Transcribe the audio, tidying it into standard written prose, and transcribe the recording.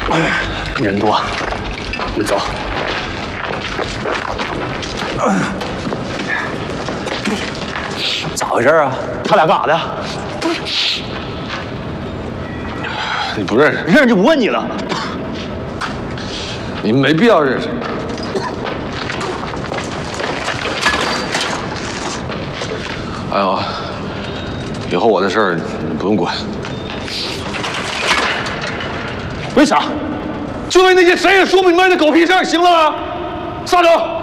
人多，你走。咋回事啊？他俩干啥的？ 你不认识？ 认识就不问你了。 你们没必要认识。还有，以后我的事儿你不用管。 为啥？ 就为那些谁也说不明白的狗屁事儿，行了吗？撒手。